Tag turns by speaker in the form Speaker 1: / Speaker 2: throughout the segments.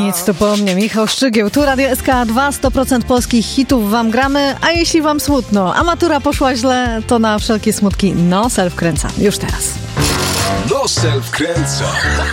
Speaker 1: nic tu po mnie. Michał Szczygieł, tu Radio SK2, 100% polskich hitów wam gramy, a jeśli wam smutno, a matura poszła źle, to na wszelkie smutki No Self kręca. Już teraz.
Speaker 2: No Self kręca.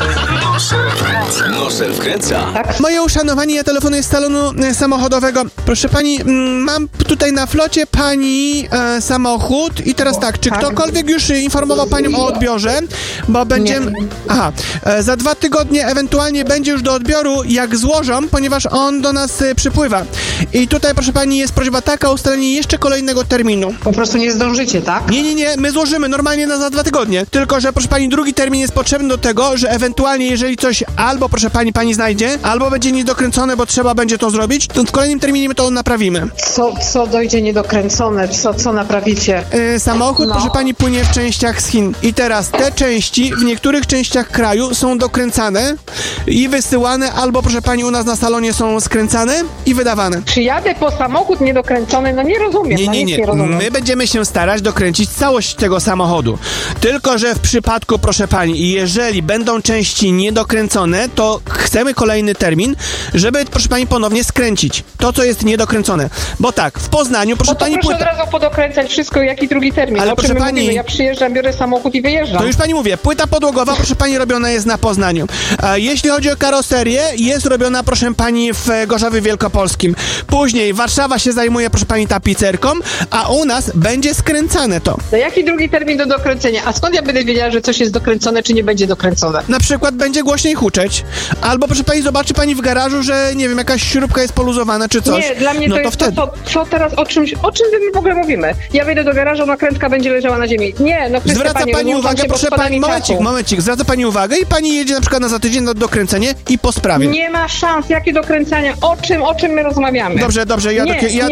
Speaker 2: No Self kręca.
Speaker 3: Moje uszanowanie, ja telefonuję z salonu samochodowego. Proszę pani, mam tutaj na flocie pani samochód i teraz tak, czy ktokolwiek już informował panią o odbiorze, bo będziemy... Aha, za 2 tygodnie ewentualnie będzie już do odbioru, jak złożą, ponieważ on do nas przypływa. I tutaj, proszę pani, jest prośba taka o ustalenie jeszcze kolejnego terminu.
Speaker 4: Po prostu nie zdążycie, tak?
Speaker 3: Nie, my złożymy normalnie za 2 tygodnie. Tylko, że proszę pani, drugi termin jest potrzebny do tego, że ewentualnie jeżeli coś albo, proszę pani znajdzie, albo będzie niedokręcone, bo trzeba będzie to zrobić, to w kolejnym terminie my to naprawimy.
Speaker 4: Co dojdzie niedokręcone? Co naprawicie?
Speaker 3: Samochód, proszę pani, płynie w częściach z Chin. I teraz te części w niektórych częściach kraju są dokręcane i wysyłane, albo, proszę pani, u nas na salonie są skręcane i wydawane.
Speaker 4: Przyjadę po samochód niedokręcony? No nie rozumiem.
Speaker 3: Nie. My będziemy się starać dokręcić całość tego samochodu. Tylko, że w przypadku, proszę pani, jeżeli będą części niedokręcone, to chcemy kolejny termin, żeby, proszę pani, ponownie skręcić to, co jest niedokręcone. Bo tak, w Poznaniu, proszę pani...
Speaker 4: Proszę od razu podokręcać wszystko, jaki drugi termin.
Speaker 3: Ale proszę pani...
Speaker 4: Mówimy? Ja przyjeżdżam, biorę samochód i wyjeżdżam.
Speaker 3: To już pani mówię, płyta podłogowa, proszę pani, robiona jest na Poznaniu. Jeśli chodzi o karoserię, jest robiona, proszę pani, w Gorzowie Wielkopolskim. Później Warszawa się zajmuje, proszę pani, tapicerką, a u nas będzie skręcane to.
Speaker 4: No jaki drugi termin do dokręcenia? A skąd ja będę wiedziała, że coś jest dokręcone, czy nie będzie dokręcone?
Speaker 3: Na przykład będzie głośniej huczeć. Albo, proszę pani, zobaczy pani w garażu, że, nie wiem, jakaś śrubka jest poluzowana, czy coś.
Speaker 4: Nie, dla mnie to jest
Speaker 3: wtedy.
Speaker 4: co teraz, o czym my w ogóle mówimy? Ja wejdę do garażu, nakrętka będzie leżała na ziemi. Nie, no
Speaker 3: zwraca pani uwagę, proszę pani, momencik, zwraca pani uwagę i pani jedzie na przykład za tydzień na dokręcenie i po sprawie.
Speaker 4: Nie ma szans, jakie dokręcania? O czym my rozmawiamy?
Speaker 3: Dobrze, ja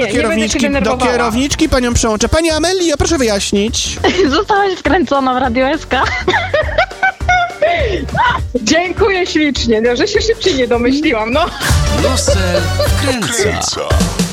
Speaker 3: do kierowniczki panią przełączę. Pani Amelio, proszę wyjaśnić.
Speaker 1: Zostałaś wkręcona w Radio SK.
Speaker 4: Dziękuję ślicznie, że się szybciej nie domyśliłam, no.
Speaker 2: No Self kręca.